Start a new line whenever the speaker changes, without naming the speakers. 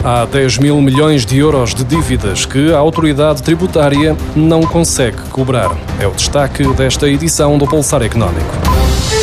Há 10 mil milhões de euros de dívidas que a autoridade tributária não consegue cobrar. É o destaque desta edição do Pulsar Económico.